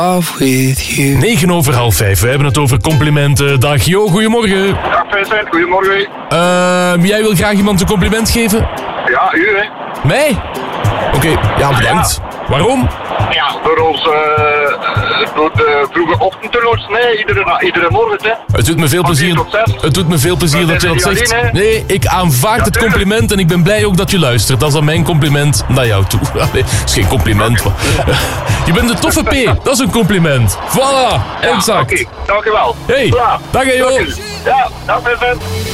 Off with you. 5:09. We hebben het over complimenten. Dag Jo, goedemorgen. Dag Vincent, goedemorgen. Jij wil graag iemand een compliment geven? Ja, u hè? Mij? Oké, ja, bedankt. Waarom? Ja, door ons door de vroege ochtendtoernooi. Nee, iedere morgen hè. Het doet me veel Van plezier, 4 tot 6. het doet me veel plezier dat je dat niet zegt. alleen, hè? Nee, ik aanvaard het tuurlijk. compliment en ik ben blij ook dat je luistert. Dat is dan mijn compliment naar jou toe. Nee, dat is geen compliment. Maar, je bent een toffe P, dat is een compliment. Voilà, exact. Oké, dankjewel. Hey, Voilà. dag hè, Jo. Ja, dag Vincent.